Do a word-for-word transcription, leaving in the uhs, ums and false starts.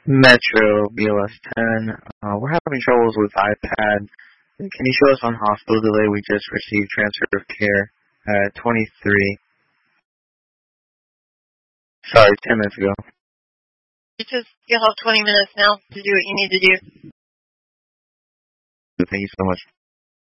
Metro B O S ten. Uh, we're having troubles with iPad. Can you show us on hospital delay? We just received transfer of care at twenty-three. Sorry, ten minutes ago. You just you'll have twenty minutes now to do what you need to do. Thank you so much.